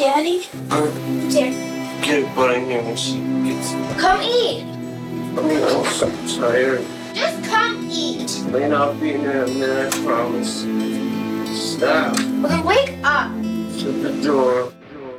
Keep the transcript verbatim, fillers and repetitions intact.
Daddy? Dad. Get a butt in here when she gets. Come eat. I mean, I'm so tired. Just come eat. Lane, I'll be in there in a minute, I promise. Stop. Well, then wake up. Shut the door.